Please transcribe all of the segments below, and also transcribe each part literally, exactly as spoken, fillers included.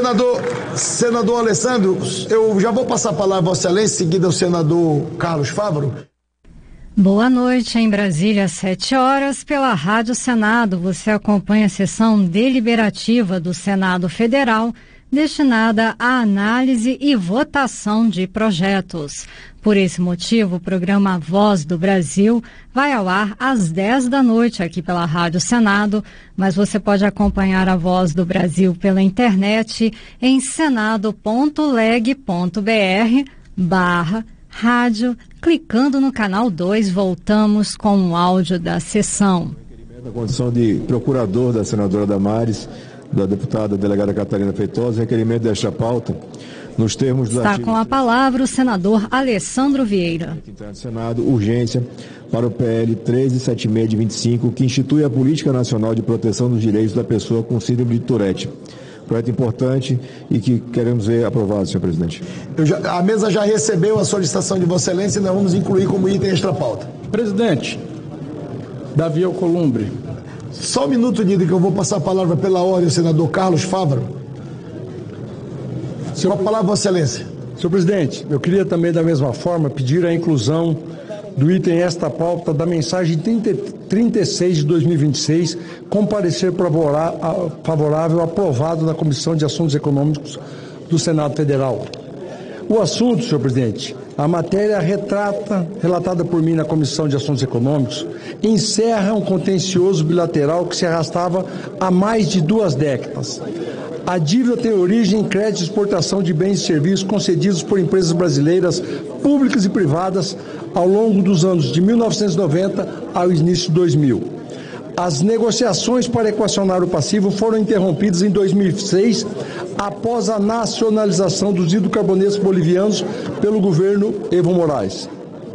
Senador, senador Alessandro, eu já vou passar a palavra a Vossa Excelência, seguida ao senador Carlos Fávaro. Boa noite, em Brasília, sete horas, pela Rádio Senado. Você acompanha a sessão deliberativa do Senado Federal, destinada à análise e votação de projetos. Por esse motivo, o programa Voz do Brasil vai ao ar às dez da noite aqui pela Rádio Senado, mas você pode acompanhar a Voz do Brasil pela internet em senado.leg.br barra rádio. Clicando no canal dois, voltamos com o áudio da sessão. Na condição de procurador da senadora Damares, da deputada delegada Catarina Feitosa, requerimento desta pauta, nos termos do Está artigo... com a palavra o senador Alessandro Vieira. Senado, urgência para o P L treze setenta e seis de vinte e cinco, que institui a Política Nacional de Proteção dos Direitos da Pessoa com Síndrome de Tourette. Projeto importante e que queremos ver aprovado, senhor presidente. Eu já, a mesa já recebeu a solicitação de Vossa Excelência e nós vamos incluir como item extra pauta. Presidente, Davi Alcolumbre. Só um minuto, Dida, que eu vou passar a palavra pela ordem ao senador Carlos Fávaro. Com a palavra, Vossa Excelência. Senhor presidente, eu queria também, da mesma forma, pedir a inclusão do item esta pauta da mensagem trinta e seis de dois mil e vinte e seis, com parecer favorável aprovado na Comissão de Assuntos Econômicos do Senado Federal. O assunto, senhor presidente, a matéria retrata, relatada por mim na Comissão de Assuntos Econômicos, encerra um contencioso bilateral que se arrastava há mais de duas décadas. A dívida tem origem em crédito de exportação de bens e serviços concedidos por empresas brasileiras públicas e privadas ao longo dos anos de mil novecentos e noventa ao início de dois mil. As negociações para equacionar o passivo foram interrompidas em dois mil e seis, após a nacionalização dos hidrocarbonetos bolivianos pelo governo Evo Morales,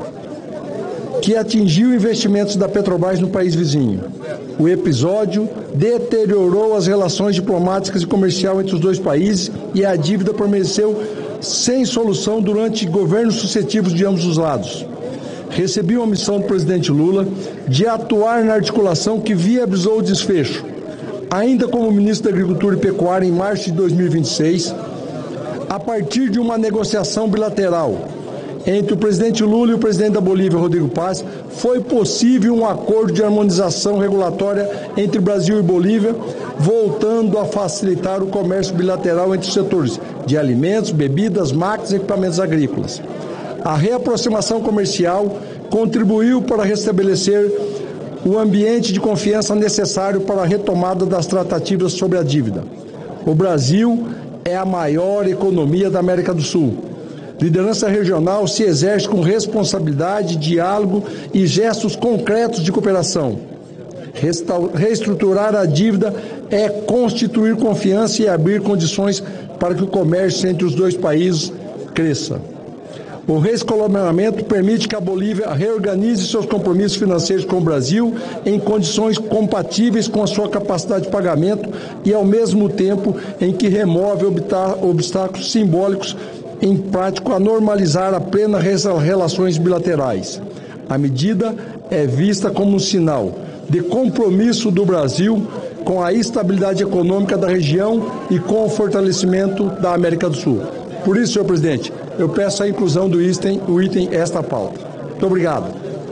que atingiu investimentos da Petrobras no país vizinho. O episódio deteriorou as relações diplomáticas e comerciais entre os dois países e a dívida permaneceu sem solução durante governos sucessivos de ambos os lados. Recebi uma missão do presidente Lula de atuar na articulação que viabilizou o desfecho. Ainda como ministro da Agricultura e Pecuária em março de dois mil e vinte e seis, a partir de uma negociação bilateral entre o presidente Lula e o presidente da Bolívia, Rodrigo Paz, foi possível um acordo de harmonização regulatória entre Brasil e Bolívia, voltando a facilitar o comércio bilateral entre os setores de alimentos, bebidas, máquinas e equipamentos agrícolas. A reaproximação comercial contribuiu para restabelecer o ambiente de confiança necessário para a retomada das tratativas sobre a dívida. O Brasil é a maior economia da América do Sul. Liderança regional se exerce com responsabilidade, diálogo e gestos concretos de cooperação. Reestruturar a dívida é constituir confiança e abrir condições para que o comércio entre os dois países cresça. O rescalonamento permite que a Bolívia reorganize seus compromissos financeiros com o Brasil em condições compatíveis com a sua capacidade de pagamento e, ao mesmo tempo, em que remove obstáculos simbólicos em prática a normalizar a plena relações bilaterais. A medida é vista como um sinal de compromisso do Brasil com a estabilidade econômica da região e com o fortalecimento da América do Sul. Por isso, senhor presidente, eu peço a inclusão do item, o item esta pauta. Muito obrigado.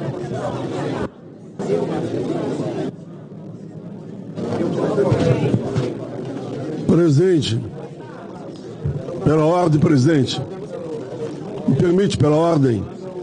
Presidente, pela ordem, presidente, me permite, pela ordem.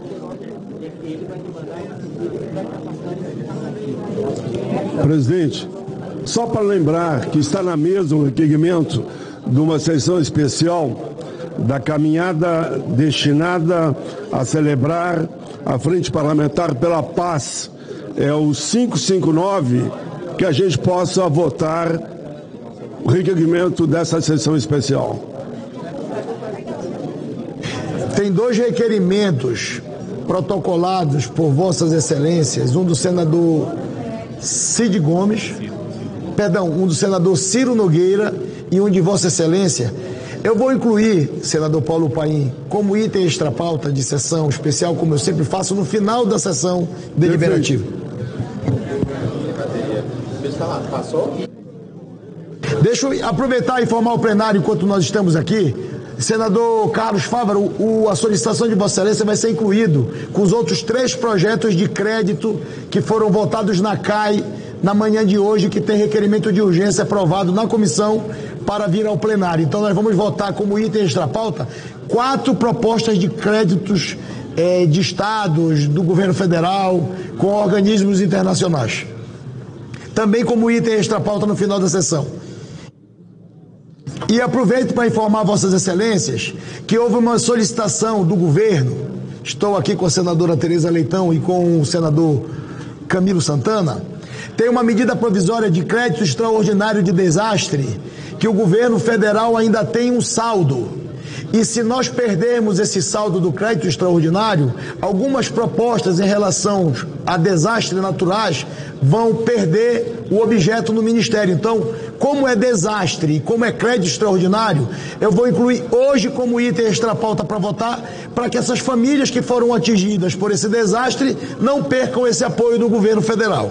Presidente, só para lembrar que está na mesa um requerimento de uma sessão especial da caminhada destinada a celebrar a Frente Parlamentar pela Paz, é o quinhentos e cinquenta e nove, que a gente possa votar o requerimento dessa sessão especial. Tem dois requerimentos protocolados por Vossas Excelências, um do senador Cid Gomes, perdão, um do senador Ciro Nogueira e um de Vossa Excelência. Eu vou incluir, senador Paulo Paim, como item extra pauta de sessão especial, como eu sempre faço, no final da sessão deliberativa. Deixa eu aproveitar e informar o plenário enquanto nós estamos aqui. Senador Carlos Fávaro, o, a solicitação de Vossa Excelência vai ser incluído com os outros três projetos de crédito que foram votados na C A I na manhã de hoje, que tem requerimento de urgência aprovado na comissão para vir ao plenário. Então nós vamos votar como item extra-pauta quatro propostas de créditos eh, de estados, do governo federal, com organismos internacionais. Também como item extra-pauta no final da sessão. E aproveito para informar Vossas Excelências que houve uma solicitação do governo, estou aqui com a senadora Tereza Leitão e com o senador Camilo Santana, tem uma medida provisória de crédito extraordinário de desastre, que o governo federal ainda tem um saldo. E se nós perdermos esse saldo do crédito extraordinário, algumas propostas em relação a desastres naturais vão perder o objeto no Ministério. Então, como é desastre e como é crédito extraordinário, eu vou incluir hoje como item extra-pauta para votar, para que essas famílias que foram atingidas por esse desastre não percam esse apoio do governo federal.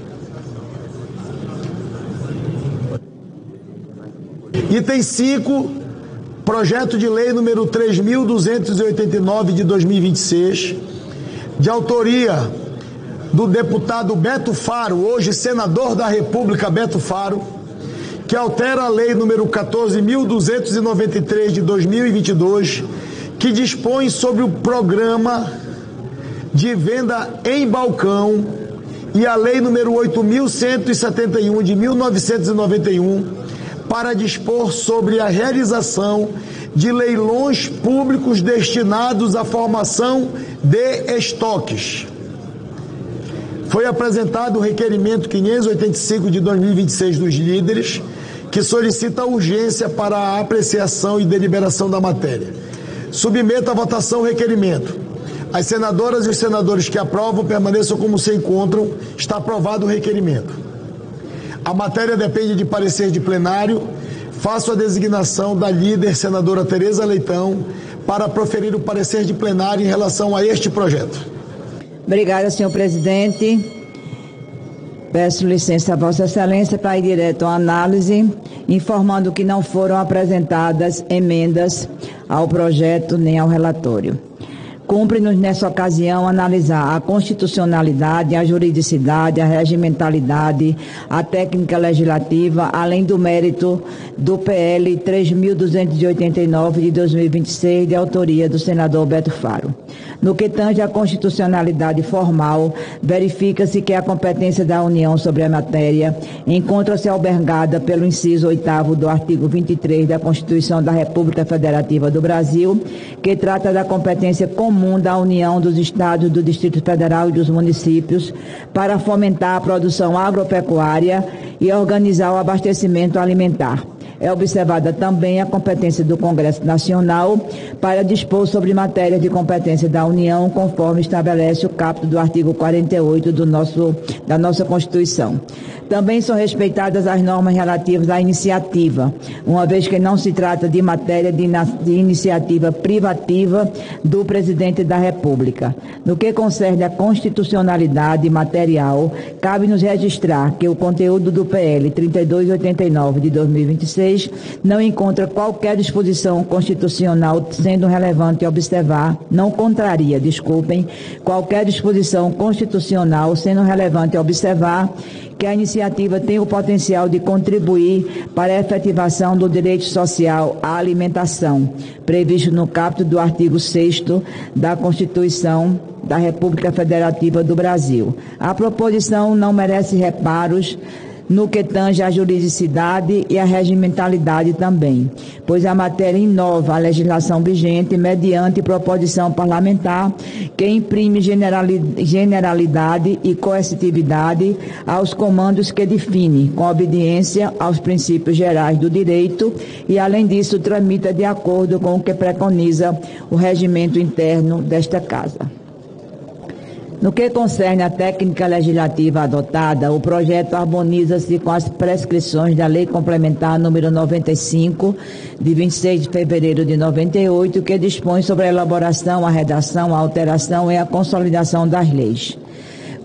Item cinco, projeto de lei número três mil duzentos e oitenta e nove de dois mil e vinte e seis, de autoria do deputado Beto Faro, hoje senador da República Beto Faro, que altera a lei número quatorze mil duzentos e noventa e três de dois mil e vinte e dois, que dispõe sobre o programa de venda em balcão, e a lei número oito mil cento e setenta e um de mil novecentos e noventa e um, para dispor sobre a realização de leilões públicos destinados à formação de estoques. Foi apresentado o requerimento quinhentos e oitenta e cinco de dois mil e vinte e seis dos líderes, que solicita urgência para a apreciação e deliberação da matéria. Submeto à votação o requerimento. As senadoras e os senadores que aprovam permaneçam como se encontram. Está aprovado o requerimento. A matéria depende de parecer de plenário. Faço a designação da líder senadora Tereza Leitão para proferir o parecer de plenário em relação a este projeto. Obrigada, senhor presidente. Peço licença a Vossa Excelência para ir direto à análise, informando que não foram apresentadas emendas ao projeto nem ao relatório. Cumpre-nos, nessa ocasião, analisar a constitucionalidade, a juridicidade, a regimentalidade, a técnica legislativa, além do mérito do P L três mil duzentos e oitenta e nove de dois mil e vinte e seis, de autoria do senador Beto Faro. No que tange à constitucionalidade formal, verifica-se que a competência da União sobre a matéria encontra-se albergada pelo inciso oitavo do artigo vinte e três da Constituição da República Federativa do Brasil, que trata da competência comum da União, dos Estados, do Distrito Federal e dos municípios para fomentar a produção agropecuária e organizar o abastecimento alimentar. É observada também a competência do Congresso Nacional para dispor sobre matérias de competência da União, conforme estabelece o caput do artigo quarenta e oito do nosso, da nossa Constituição. Também são respeitadas as normas relativas à iniciativa, uma vez que não se trata de matéria de, de iniciativa privativa do Presidente da República. No que concerne à constitucionalidade material, cabe-nos registrar que o conteúdo do P L trinta e dois oitenta e nove de dois mil e vinte e seis não encontra qualquer disposição constitucional sendo relevante observar, não contraria, desculpem, qualquer disposição constitucional sendo relevante observar que a iniciativa tem o potencial de contribuir para a efetivação do direito social à alimentação, previsto no caput do artigo sexto da Constituição da República Federativa do Brasil. A proposição não merece reparos no que tange à juridicidade e à regimentalidade também, pois a matéria inova a legislação vigente mediante proposição parlamentar que imprime generalidade e coercitividade aos comandos que define, com obediência aos princípios gerais do direito e, além disso, tramita de acordo com o que preconiza o regimento interno desta Casa. No que concerne à técnica legislativa adotada, o projeto harmoniza-se com as prescrições da Lei Complementar número noventa e cinco, de vinte e seis de fevereiro de noventa e oito, que dispõe sobre a elaboração, a redação, a alteração e a consolidação das leis.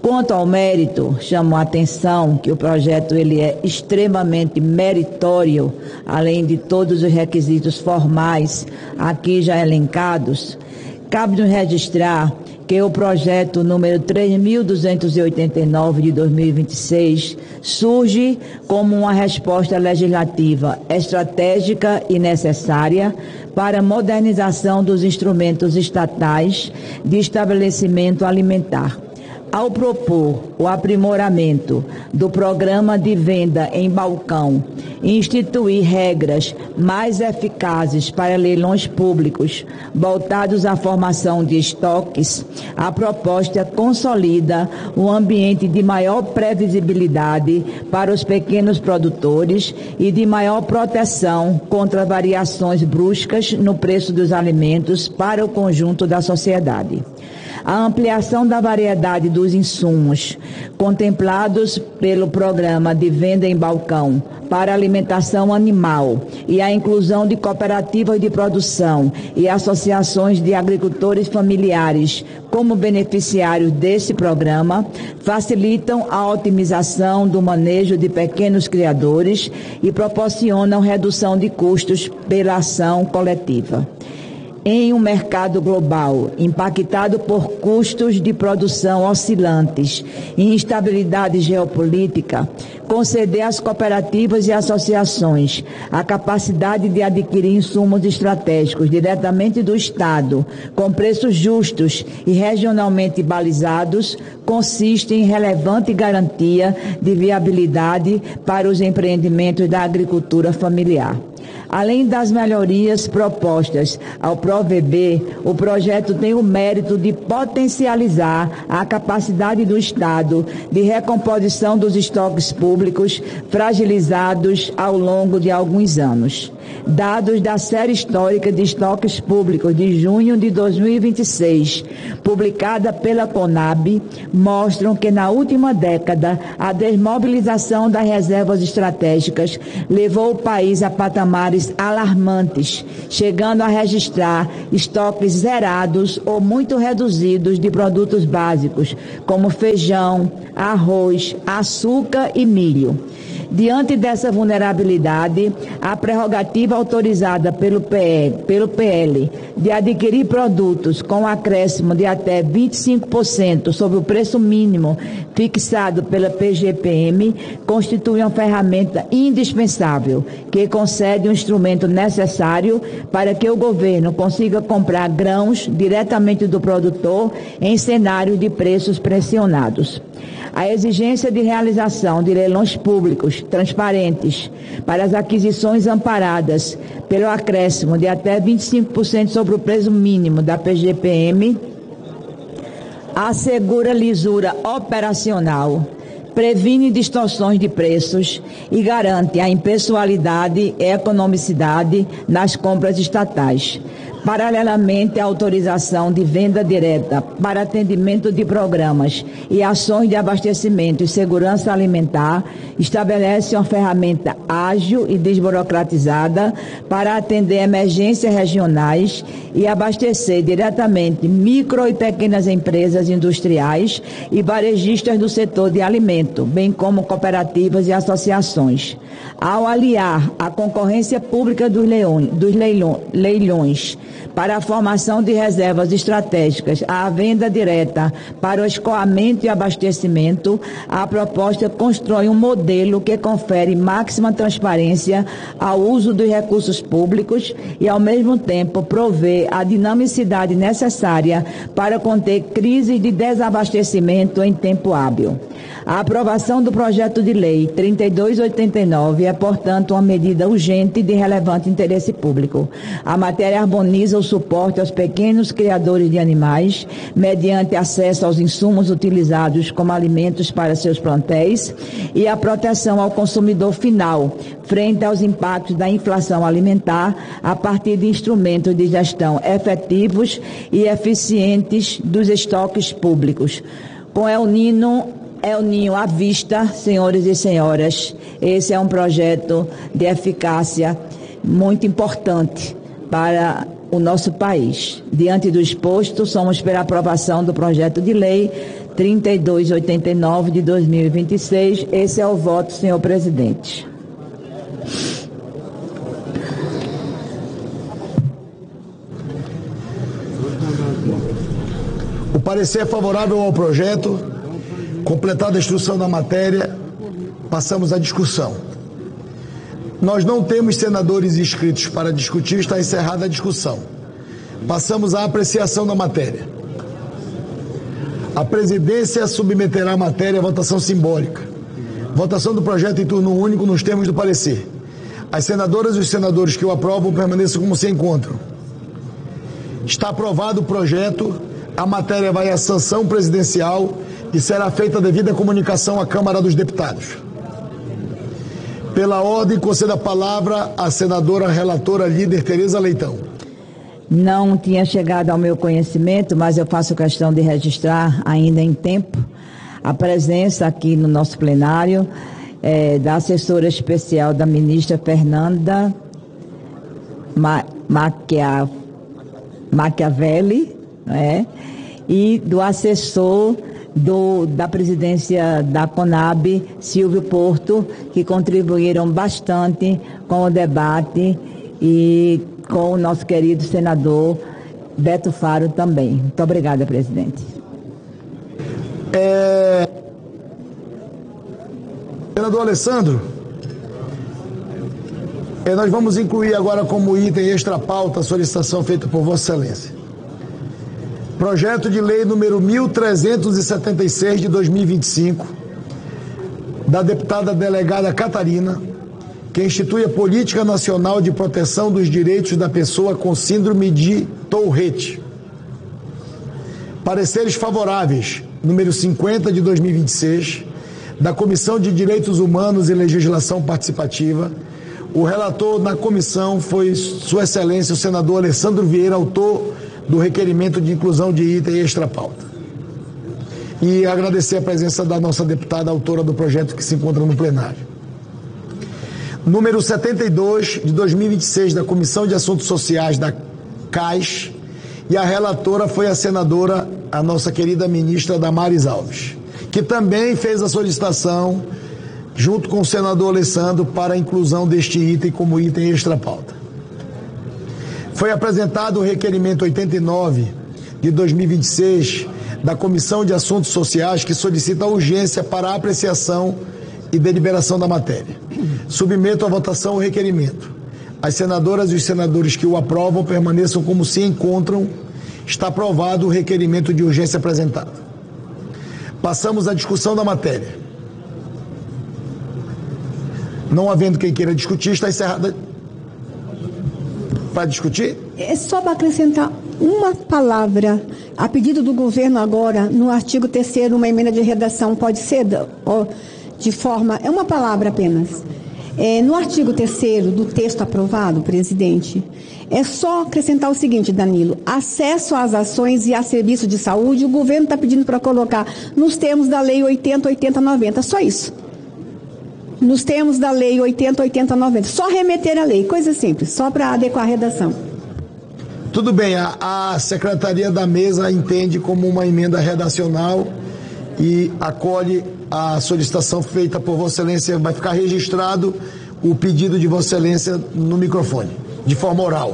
Quanto ao mérito, chamo a atenção que o projeto ele é extremamente meritório, além de todos os requisitos formais aqui já elencados. Cabe-nos registrar que o projeto número três mil duzentos e oitenta e nove de dois mil e vinte e seis surge como uma resposta legislativa estratégica e necessária para a modernização dos instrumentos estatais de estabelecimento alimentar. Ao propor o aprimoramento do programa de venda em balcão e instituir regras mais eficazes para leilões públicos voltados à formação de estoques, a proposta consolida um ambiente de maior previsibilidade para os pequenos produtores e de maior proteção contra variações bruscas no preço dos alimentos para o conjunto da sociedade. A ampliação da variedade dos insumos contemplados pelo programa de venda em balcão para alimentação animal e a inclusão de cooperativas de produção e associações de agricultores familiares como beneficiários desse programa facilitam a otimização do manejo de pequenos criadores e proporcionam redução de custos pela ação coletiva. Em um mercado global impactado por custos de produção oscilantes e instabilidade geopolítica, conceder às cooperativas e associações a capacidade de adquirir insumos estratégicos diretamente do Estado, com preços justos e regionalmente balizados, consiste em relevante garantia de viabilidade para os empreendimentos da agricultura familiar. Além das melhorias propostas ao ProVB, o projeto tem o mérito de potencializar a capacidade do Estado de recomposição dos estoques públicos fragilizados ao longo de alguns anos. Dados da série histórica de estoques públicos de junho de dois mil e vinte e seis, publicada pela Conab, mostram que na última década a desmobilização das reservas estratégicas levou o país a patamares alarmantes, chegando a registrar estoques zerados ou muito reduzidos de produtos básicos, como feijão, arroz, açúcar e milho. Diante dessa vulnerabilidade, a prerrogativa autorizada pelo P L, pelo P L de adquirir produtos com acréscimo de até vinte e cinco por cento sobre o preço mínimo fixado pela P G P M constitui uma ferramenta indispensável que concede um instrumento necessário para que o governo consiga comprar grãos diretamente do produtor em cenário de preços pressionados. A exigência de realização de leilões públicos transparentes para as aquisições amparadas pelo acréscimo de até vinte e cinco por cento sobre o preço mínimo da P G P M assegura lisura operacional, previne distorções de preços e garante a impessoalidade e economicidade nas compras estatais. Paralelamente à autorização de venda direta para atendimento de programas e ações de abastecimento e segurança alimentar, estabelece uma ferramenta ágil e desburocratizada para atender emergências regionais e abastecer diretamente micro e pequenas empresas industriais e varejistas do setor de alimento, bem como cooperativas e associações. Ao aliar a concorrência pública dos, leões, dos leilões, leilões para a formação de reservas estratégicas à venda direta para o escoamento e abastecimento, a proposta constrói um modelo que confere máxima transparência ao uso dos recursos públicos e, ao mesmo tempo, provê a dinamicidade necessária para conter crises de desabastecimento em tempo hábil. A aprovação do projeto de lei trinta e dois oitenta e nove é, portanto, uma medida urgente de relevante interesse público. A matéria harmoniza o suporte aos pequenos criadores de animais, mediante acesso aos insumos utilizados como alimentos para seus plantéis, e a proteção ao consumidor final, frente aos impactos da inflação alimentar, a partir de instrumentos de gestão efetivos e eficientes dos estoques públicos. Com El Nino El Ninho à vista, senhores e senhoras, esse é um projeto de eficácia muito importante para o nosso país. Diante do exposto, somos pela aprovação do projeto de lei trinta e dois de oitenta e nove de dois mil e vinte e seis. Esse é o voto, senhor presidente. O parecer é favorável ao projeto. Completada a instrução da matéria, passamos à discussão. Nós não temos senadores inscritos para discutir, está encerrada a discussão. Passamos à apreciação da matéria. A presidência submeterá a matéria à votação simbólica. Votação do projeto em turno único nos termos do parecer. As senadoras e os senadores que o aprovam permaneçam como se encontram. Está aprovado o projeto, a matéria vai à sanção presidencial e será feita a devida comunicação à Câmara dos Deputados. Pela ordem, conceda a palavra à senadora relatora líder Tereza Leitão. Não tinha chegado ao meu conhecimento, mas eu faço questão de registrar ainda em tempo a presença aqui no nosso plenário é, da assessora especial da ministra Fernanda Ma Maquia Machiavelli, né? E do assessor do, da presidência da CONAB, Silvio Porto, que contribuíram bastante com o debate, e com o nosso querido senador Beto Faro também. Muito obrigada, presidente. É... Senador Alessandro, é, nós vamos incluir agora como item extra pauta a solicitação feita por Vossa Excelência. Projeto de lei número mil trezentos e setenta e seis de dois mil e vinte e cinco, da deputada delegada Catarina, que institui a Política Nacional de Proteção dos Direitos da Pessoa com Síndrome de Tourette. Pareceres favoráveis, número cinquenta de dois mil e vinte e seis, da Comissão de Direitos Humanos e Legislação Participativa. O relator na comissão foi Sua Excelência o senador Alessandro Vieira, autor do requerimento de inclusão de item extra pauta. E agradecer a presença da nossa deputada autora do projeto que se encontra no plenário. Número setenta e dois de dois mil e vinte e seis da Comissão de Assuntos Sociais da C A S, e a relatora foi a senadora, a nossa querida ministra Damares Alves, que também fez a solicitação junto com o senador Alessandro para a inclusão deste item como item extra pauta. Foi apresentado o requerimento oitenta e nove de dois mil e vinte e seis da Comissão de Assuntos Sociais, que solicita a urgência para a apreciação e deliberação da matéria. Submeto à votação o requerimento. As senadoras e os senadores que o aprovam permaneçam como se encontram. Está aprovado o requerimento de urgência apresentado. Passamos à discussão da matéria. Não havendo quem queira discutir, está encerrada. Para discutir? É só para acrescentar uma palavra. A pedido do governo agora, no artigo terceiro, uma emenda de redação pode ser de forma... É uma palavra apenas. É, no artigo terceiro do texto aprovado, presidente, é só acrescentar o seguinte, Danilo: acesso às ações e a serviços de saúde, o governo está pedindo para colocar nos termos da lei oitenta, oitenta, noventa, só isso. Nos termos da lei oitenta, oitenta, noventa, só remeter a lei, coisa simples, só para adequar a redação. Tudo bem, a, a Secretaria da Mesa entende como uma emenda redacional e acolhe a solicitação feita por Vossa Excelência. Vai ficar registrado o pedido de Vossa Excelência no microfone, de forma oral.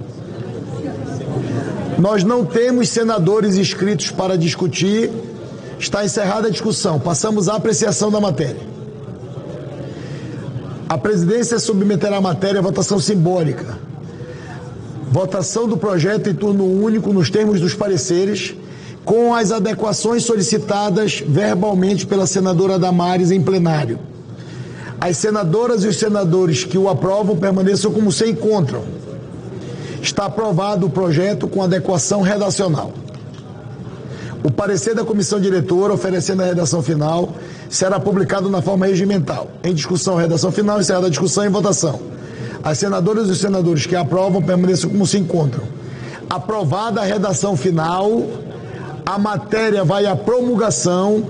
Nós não temos senadores inscritos para discutir. Está encerrada a discussão. Passamos à apreciação da matéria. A presidência submeterá a matéria à votação simbólica. Votação do projeto em turno único nos termos dos pareceres, com as adequações solicitadas verbalmente pela senadora Damares em plenário. As senadoras e os senadores que o aprovam permaneçam como se encontram. Está aprovado o projeto com adequação redacional. O parecer da comissão diretora, oferecendo a redação final, será publicado na forma regimental. Em discussão, redação final, encerrada a discussão e votação. As senadoras e os senadores que aprovam permaneçam como se encontram. Aprovada a redação final, a matéria vai à promulgação.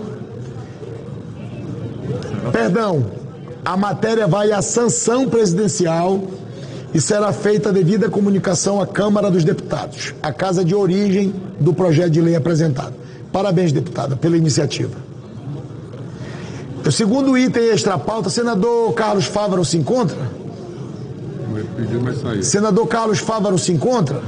Perdão, a matéria vai à sanção presidencial e será feita a devida comunicação à Câmara dos Deputados, a casa de origem do projeto de lei apresentado. Parabéns, deputada, pela iniciativa. O segundo item extra pauta, senador Carlos Fávaro se encontra? Senador Carlos Fávaro se encontra?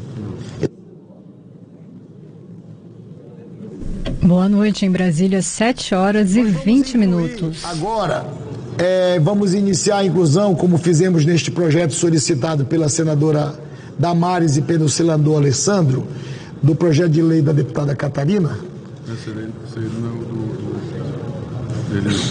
Boa noite, em Brasília, sete horas e vinte minutos. Agora, é, vamos iniciar a inclusão, como fizemos neste projeto solicitado pela senadora Damares e pelo senador Alessandro, do projeto de lei da deputada Catarina. Esse aí não é o do, do,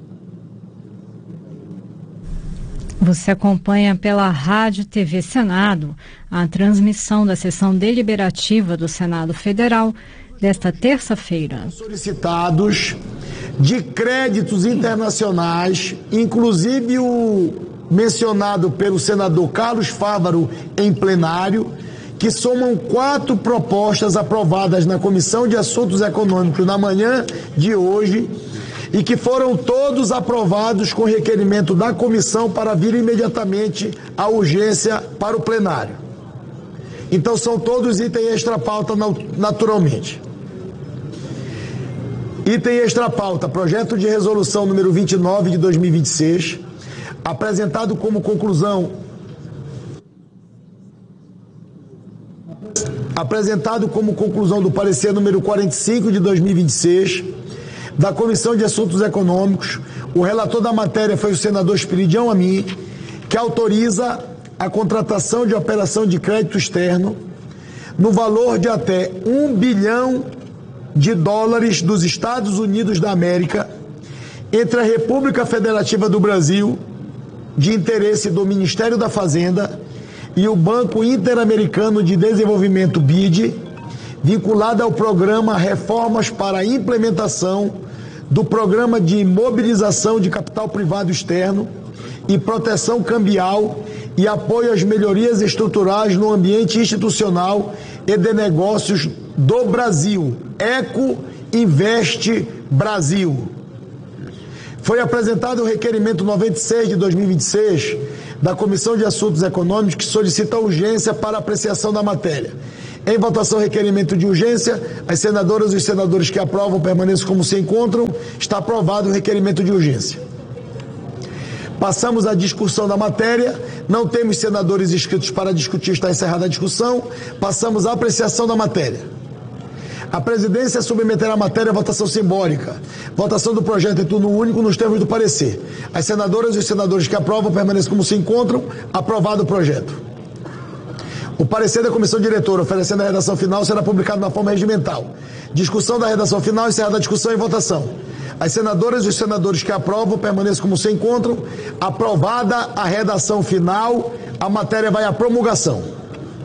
Você acompanha pela Rádio T V Senado a transmissão da sessão deliberativa do Senado Federal desta terça-feira. Solicitados de créditos internacionais, inclusive o mencionado pelo senador Carlos Fávaro em plenário, que somam quatro propostas aprovadas na Comissão de Assuntos Econômicos na manhã de hoje e que foram todos aprovados com requerimento da comissão para vir imediatamente à urgência para o plenário. Então são todos itens extra pauta naturalmente. Item extra pauta, projeto de resolução número vinte e nove de dois mil e vinte e seis, apresentado como conclusão apresentado como conclusão do parecer número quarenta e cinco de dois mil e vinte e seis, da Comissão de Assuntos Econômicos. O relator da matéria foi o senador Espiridião Amin, que autoriza a contratação de operação de crédito externo no valor de até um bilhão de dólares dos Estados Unidos da América entre a República Federativa do Brasil, de interesse do Ministério da Fazenda, e o Banco Interamericano de Desenvolvimento B I D, vinculada ao programa Reformas para a Implementação do Programa de Mobilização de Capital Privado Externo e Proteção Cambial e Apoio às Melhorias Estruturais no Ambiente Institucional e de Negócios do Brasil, Eco Invest Brasil. Foi apresentado o requerimento noventa e seis de dois mil e vinte e seis da Comissão de Assuntos Econômicos, que solicita urgência para apreciação da matéria. Em votação, requerimento de urgência. As senadoras e os senadores que aprovam permaneçam como se encontram. Está aprovado o requerimento de urgência. Passamos à discussão da matéria. Não temos senadores inscritos para discutir. Está encerrada a discussão. Passamos à apreciação da matéria. A presidência submeterá a matéria à votação simbólica. Votação do projeto em turno único nos termos do parecer. As senadoras e os senadores que aprovam permaneçam como se encontram. Aprovado o projeto. O parecer da comissão diretora oferecendo a redação final será publicado na forma regimental. Discussão da redação final, encerrada a discussão e votação. As senadoras e os senadores que aprovam permaneçam como se encontram. Aprovada a redação final, a matéria vai à promulgação.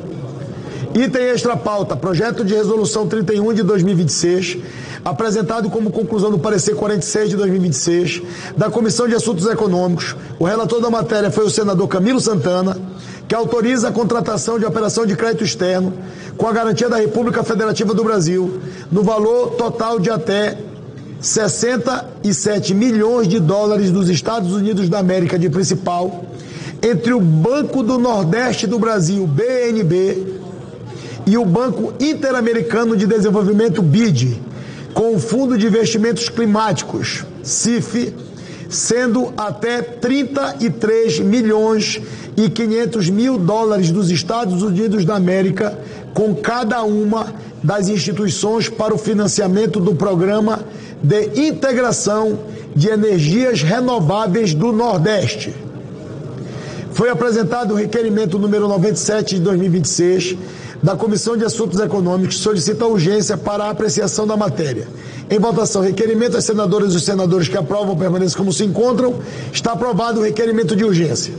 Item extra pauta, projeto de resolução trinta e um de dois mil e vinte e seis, apresentado como conclusão do parecer quarenta e seis de dois mil e vinte e seis, da Comissão de Assuntos Econômicos. O relator da matéria foi o senador Camilo Santana, que autoriza a contratação de operação de crédito externo com a garantia da República Federativa do Brasil, no valor total de até sessenta e sete milhões de dólares dos Estados Unidos da América de principal, entre o Banco do Nordeste do Brasil, B N B, e o Banco Interamericano de Desenvolvimento, B I D, com o Fundo de Investimentos Climáticos, C I F, sendo até trinta e três milhões e quinhentos mil dólares dos Estados Unidos da América, com cada uma das instituições para o financiamento do Programa de Integração de Energias Renováveis do Nordeste. Foi apresentado o requerimento número noventa e sete de dois mil e vinte e seis, da Comissão de Assuntos Econômicos, que solicita urgência para a apreciação da matéria. Em votação, requerimento. As senadoras e os senadores que aprovam permaneçam como se encontram. Está aprovado o requerimento de urgência.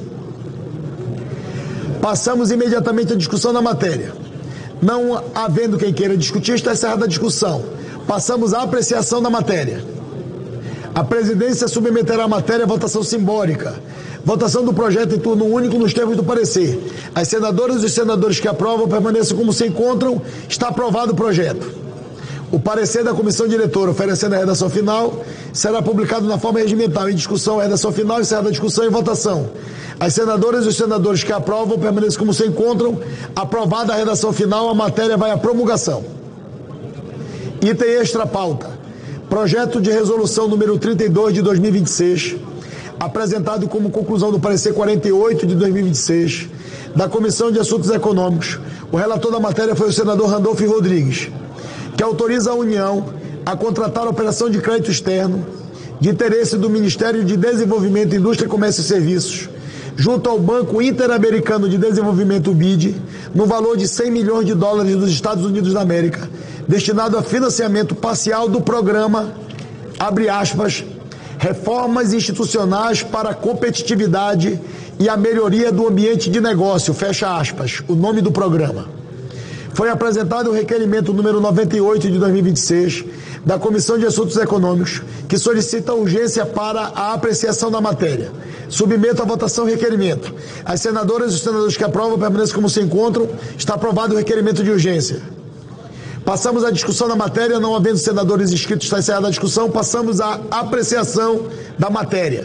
Passamos imediatamente à discussão da matéria. Não havendo quem queira discutir, está encerrada a discussão. Passamos à apreciação da matéria. A presidência submeterá a matéria à votação simbólica. Votação do projeto em turno único nos termos do parecer. As senadoras e os senadores que aprovam permaneçam como se encontram. Está aprovado o projeto. O parecer da comissão diretora oferecendo a redação final será publicado na forma regimental. Em discussão, a redação final, encerrada a discussão e votação. As senadoras e os senadores que aprovam permaneçam como se encontram. Aprovada a redação final, a matéria vai à promulgação. Item extra pauta. Projeto de resolução número trinta e dois de dois mil e vinte e seis, apresentado como conclusão do parecer quarenta e oito de dois mil e vinte e seis, da Comissão de Assuntos Econômicos. O relator da matéria foi o senador Randolfo Rodrigues, que autoriza a União a contratar a operação de crédito externo de interesse do Ministério de Desenvolvimento, Indústria, Comércio e Serviços, junto ao Banco Interamericano de Desenvolvimento, B I D, no valor de cem milhões de dólares dos Estados Unidos da América, destinado a financiamento parcial do programa, abre aspas, reformas institucionais para a competitividade e a melhoria do ambiente de negócio, fecha aspas, o nome do programa. Foi apresentado o requerimento número noventa e oito de dois mil e vinte e seis da Comissão de Assuntos Econômicos, que solicita urgência para a apreciação da matéria. Submeto à votação o requerimento. As senadoras e os senadores que aprovam permaneçam como se encontram. Está aprovado o requerimento de urgência. Passamos à discussão da matéria, não havendo senadores inscritos, está encerrada a discussão. Passamos à apreciação da matéria.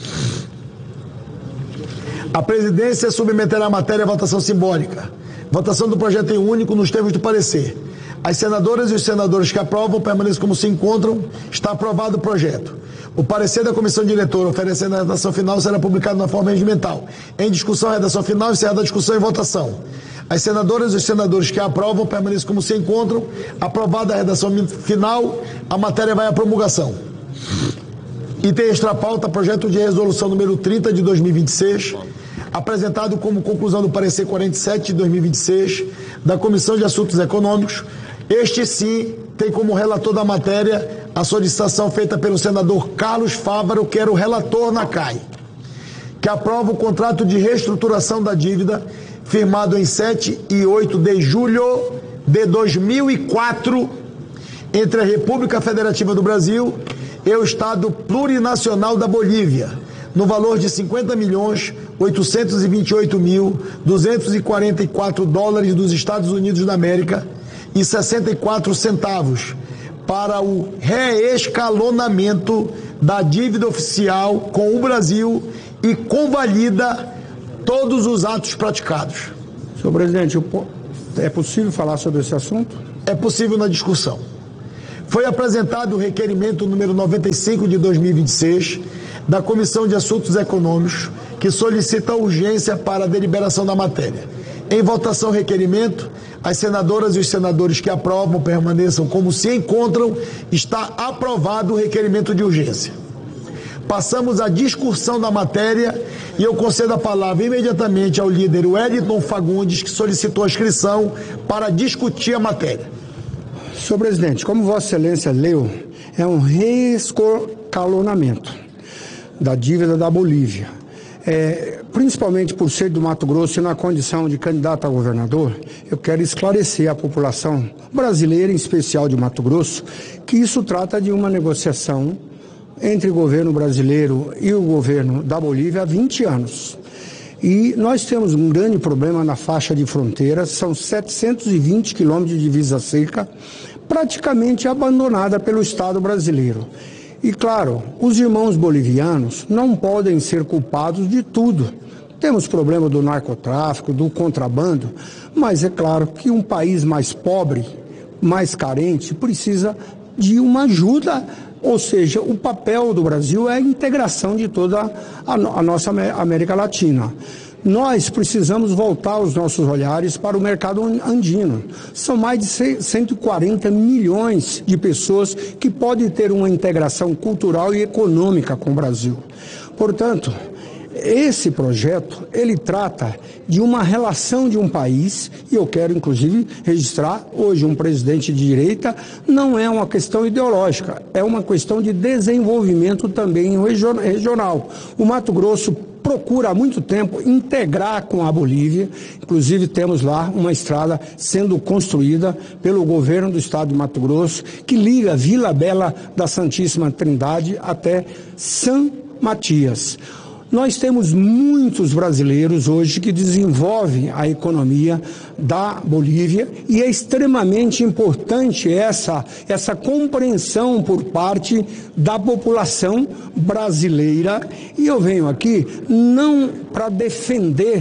A presidência submeterá a matéria à votação simbólica. Votação do projeto em único nos termos do parecer. As senadoras e os senadores que aprovam permaneçam como se encontram. Está aprovado o projeto. O parecer da comissão diretora oferecendo a redação final será publicado na forma regimental. Em discussão, a redação final, encerrada a discussão e votação. As senadoras e os senadores que aprovam permaneçam como se encontram. Aprovada a redação final, a matéria vai à promulgação. Item extra pauta, projeto de resolução número trinta de dois mil e vinte e seis, apresentado como conclusão do parecer quarenta e sete de dois mil e vinte e seis da Comissão de Assuntos Econômicos. Este sim tem como relator da matéria a solicitação feita pelo senador Carlos Fávaro, que era o relator na C A I, que aprova o contrato de reestruturação da dívida firmado em sete e oito de julho de dois mil e quatro entre a República Federativa do Brasil e o Estado Plurinacional da Bolívia, no valor de cinquenta milhões oitocentos e vinte e oito mil duzentos e quarenta e quatro dólares dos Estados Unidos da América e sessenta e quatro centavos para o reescalonamento da dívida oficial com o Brasil e convalida todos os atos praticados. Senhor presidente, é possível falar sobre esse assunto? É possível na discussão. Foi apresentado o requerimento número noventa e cinco de dois mil e vinte e seis da Comissão de Assuntos Econômicos, que solicita urgência para a deliberação da matéria. Em votação, requerimento, as senadoras e os senadores que aprovam permaneçam como se encontram. Está aprovado o requerimento de urgência. Passamos à discussão da matéria e eu concedo a palavra imediatamente ao líder Wellington Fagundes, que solicitou a inscrição para discutir a matéria. Senhor presidente, como Vossa Excelência leu, é um reescalonamento da dívida da Bolívia. É, principalmente por ser do Mato Grosso e na condição de candidato a governador, eu quero esclarecer à população brasileira, em especial de Mato Grosso, que isso trata de uma negociação entre o governo brasileiro e o governo da Bolívia há vinte anos. E nós temos um grande problema na faixa de fronteira, são setecentos e vinte quilômetros de divisa seca, praticamente abandonada pelo Estado brasileiro. E claro, os irmãos bolivianos não podem ser culpados de tudo. Temos problema do narcotráfico, do contrabando, mas é claro que um país mais pobre, mais carente, precisa de uma ajuda. Ou seja, o papel do Brasil é a integração de toda a, a nossa América Latina. Nós precisamos voltar os nossos olhares para o mercado andino. São mais de cento e quarenta milhões de pessoas que podem ter uma integração cultural e econômica com o Brasil. Portanto, esse projeto, ele trata de uma relação de um país, e eu quero inclusive registrar, hoje um presidente de direita, não é uma questão ideológica, é uma questão de desenvolvimento também regional. O Mato Grosso procura há muito tempo integrar com a Bolívia, inclusive temos lá uma estrada sendo construída pelo governo do estado de Mato Grosso, que liga Vila Bela da Santíssima Trindade até São Matias. Nós temos muitos brasileiros hoje que desenvolvem a economia da Bolívia e é extremamente importante essa, essa compreensão por parte da população brasileira. E eu venho aqui não para defender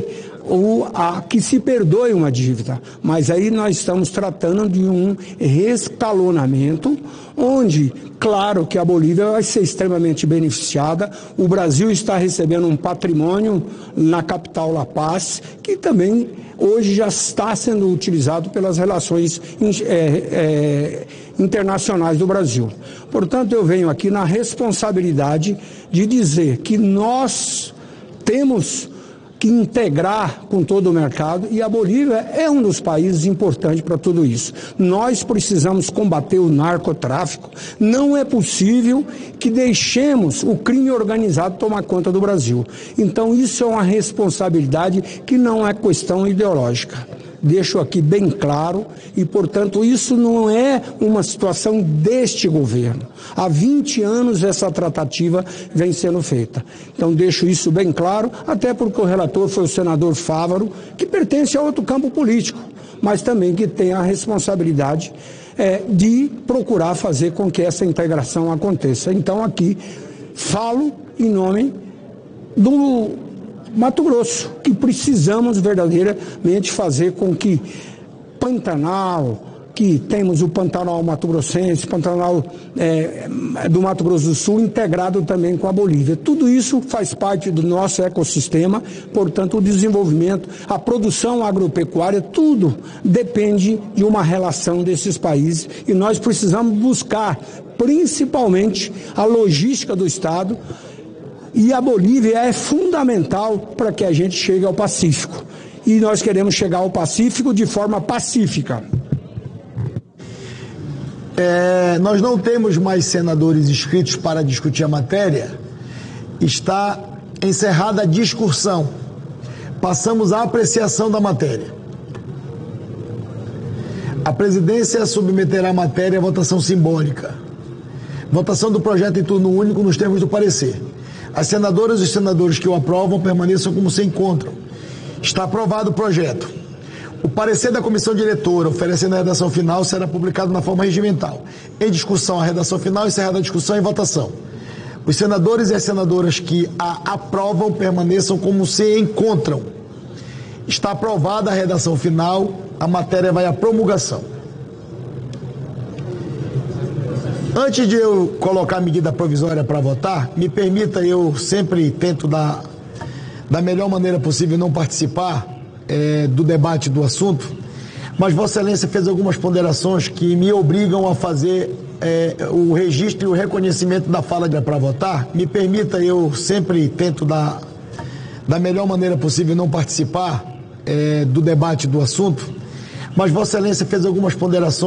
ou a que se perdoe uma dívida, mas aí nós estamos tratando de um rescalonamento, onde, claro que a Bolívia vai ser extremamente beneficiada. O Brasil está recebendo um patrimônio na capital La Paz, que também hoje já está sendo utilizado pelas relações é, é, internacionais do Brasil. Portanto, eu venho aqui na responsabilidade de dizer que nós temos que integrar com todo o mercado, e a Bolívia é um dos países importantes para tudo isso. Nós precisamos combater o narcotráfico. Não é possível que deixemos o crime organizado tomar conta do Brasil. Então isso é uma responsabilidade que não é questão ideológica. Deixo aqui bem claro, e, portanto, isso não é uma situação deste governo. Há vinte anos essa tratativa vem sendo feita. Então, deixo isso bem claro, até porque o relator foi o senador Fávaro, que pertence a outro campo político, mas também que tem a responsabilidade é, de procurar fazer com que essa integração aconteça. Então, aqui, falo em nome do Mato Grosso, que precisamos verdadeiramente fazer com que Pantanal, que temos o Pantanal Mato Grossense, Pantanal é, do Mato Grosso do Sul, integrado também com a Bolívia. Tudo isso faz parte do nosso ecossistema, portanto, o desenvolvimento, a produção agropecuária, tudo depende de uma relação desses países, e nós precisamos buscar, principalmente, a logística do Estado. E a Bolívia é fundamental para que a gente chegue ao Pacífico. E nós queremos chegar ao Pacífico de forma pacífica. É, nós não temos mais senadores inscritos para discutir a matéria. Está encerrada a discussão. Passamos à apreciação da matéria. A presidência submeterá a matéria à votação simbólica. Votação do projeto em turno único nos termos do parecer. As senadoras e os senadores que o aprovam permaneçam como se encontram. Está aprovado o projeto. O parecer da comissão diretora, oferecendo a redação final, será publicado na forma regimental. Em discussão, a redação final, encerrada a discussão e votação. Os senadores e as senadoras que a aprovam permaneçam como se encontram. Está aprovada a redação final, a matéria vai à promulgação. Antes de eu colocar a medida provisória para votar, me permita, eu sempre tento da, da melhor maneira possível não participar é, do debate do assunto, mas Vossa Excelência fez algumas ponderações que me obrigam a fazer é, o registro e o reconhecimento da fala para votar. Me permita, eu sempre tento da, da melhor maneira possível não participar é, do debate do assunto, mas Vossa Excelência fez algumas ponderações